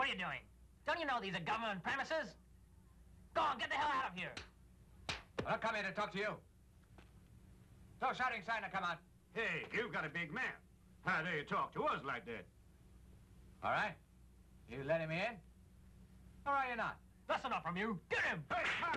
What are you doing? Don't you know these are government premises? Go on, get the hell out of here. I'll come here to talk to you. So, shouting sign to come out. Hey, you've got a big man. How dare you talk to us like that? All right. You let him in? Or are you not? That's enough from you. Get him! Hey,